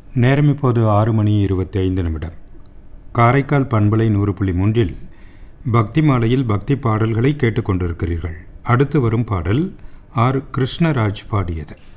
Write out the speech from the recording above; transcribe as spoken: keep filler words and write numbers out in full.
நேரம் இப்போது ஆறு மணி இருபத்தி ஐந்து நிமிடம். காரைக்கால் பண்பலை நூறு புள்ளி மூன்றில் பக்தி மாலையில் பக்தி பாடல்களை கேட்டுக்கொண்டிருக்கிறீர்கள். அடுத்து வரும் பாடல் ஆர் கிருஷ்ணராஜ் பாடியது.